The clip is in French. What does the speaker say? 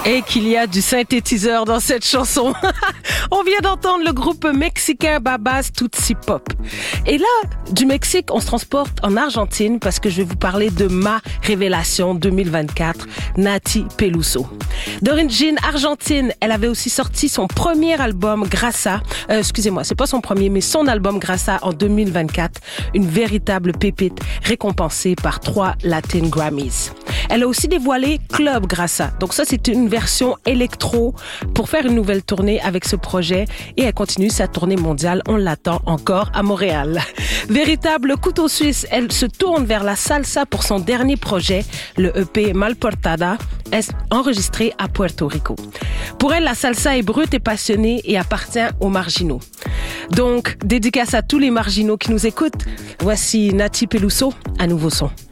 Et qu'il y a du synthétiseur dans cette chanson. On vient d'entendre le groupe mexicain Babas Tutsi Pop. Et là, du Mexique, on se transporte en Argentine parce que je vais vous parler de ma révélation 2024, Nati Peluso. D'origine argentine, elle avait aussi sorti son premier album Grasa. Excusez-moi, c'est pas son premier, mais son album Grasa en 2024. Une véritable pépite récompensée par 3 Latin Grammys. Elle a aussi dévoilé Club Grasa. Donc ça, c'est une version électro pour faire une nouvelle tournée avec ce projet. Et elle continue sa tournée mondiale. On l'attend encore à Montréal. Véritable couteau suisse, elle se tourne vers la salsa pour son dernier projet, le EP Malportada, enregistré à Puerto Rico. Pour elle, la salsa est brute et passionnée et appartient aux marginaux. Donc, dédicace à tous les marginaux qui nous écoutent. Voici Nati Peluso, à nouveau son.